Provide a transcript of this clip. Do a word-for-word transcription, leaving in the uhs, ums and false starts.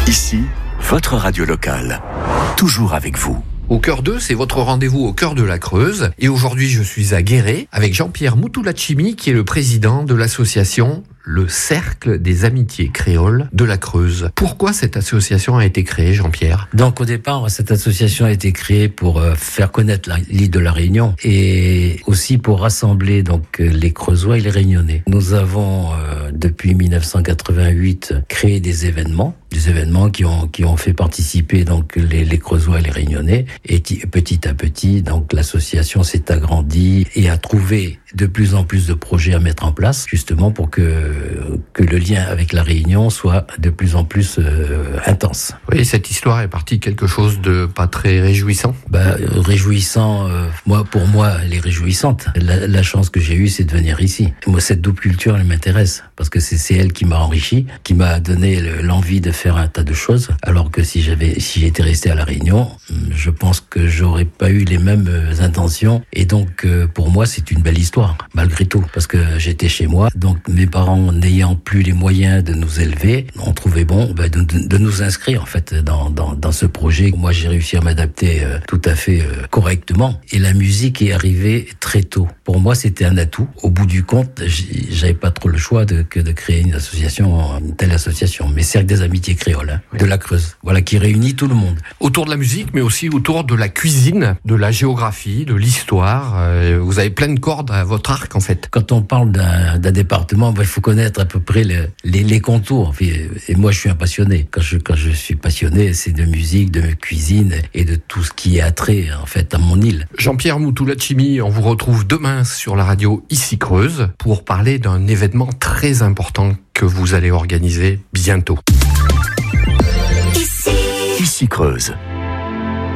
Ici, votre radio locale. Toujours avec vous. Au cœur d'eux, c'est votre rendez-vous au cœur de la Creuse. Et aujourd'hui, je suis à Guéret avec Jean-Pierre Moutoulatchimi, qui est le président de l'association Le Cercle des Amitiés Créoles de la Creuse. Pourquoi cette association a été créée, Jean-Pierre ? Donc au départ, cette association a été créée pour euh, faire connaître la, l'île de la Réunion et aussi pour rassembler donc les Creusois et les Réunionnais. Nous avons euh, depuis dix-neuf cent quatre-vingt-huit créé des événements, des événements qui ont qui ont fait participer donc les, les Creusois et les Réunionnais. Et t- petit à petit, donc l'association s'est agrandie et a trouvé de plus en plus de projets à mettre en place, justement pour que que le lien avec la Réunion soit de plus en plus euh, intense. Oui, cette histoire est partie de quelque chose de pas très réjouissant. Bah, réjouissant, euh, moi pour moi, elle est réjouissante. La, la chance que j'ai eue, c'est de venir ici. Moi, cette double culture, elle m'intéresse parce que c'est, c'est elle qui m'a enrichi, qui m'a donné le, l'envie de faire un tas de choses. Alors que si j'avais, si j'étais resté à la Réunion, je pense que j'aurais pas eu les mêmes intentions. Et donc, euh, pour moi, c'est une belle histoire, malgré tout, parce que j'étais chez moi. Donc, mes parents n'ayant plus les moyens de nous élever, on trouvait bon ben, de, de, de nous inscrire en fait dans, dans, dans ce projet. Moi, j'ai réussi à m'adapter euh, tout à fait euh, correctement. Et la musique est arrivée très tôt. Pour moi, c'était un atout. Au bout du compte, j'avais pas trop le choix de, que de créer une association, une telle association. Mais Cercle des Amitiés Créoles, hein, oui. de la Creuse, voilà, qui réunit tout le monde. Autour de la musique, mais aussi autour de la cuisine, de la géographie, de l'histoire. Euh, vous avez plein de cordes à votre arc, en fait. Quand on parle d'un, d'un département, ben, il faut connaître à peu près le, les, les contours. Et moi, je suis un passionné. Quand je, quand je suis passionné, c'est de musique, de cuisine et de tout ce qui est attrait, en fait, à mon île. Jean-Pierre Moutoulatchimi, on vous retrouve demain sur la radio Ici Creuse pour parler d'un événement très important que vous allez organiser bientôt. Ici, Ici Creuse.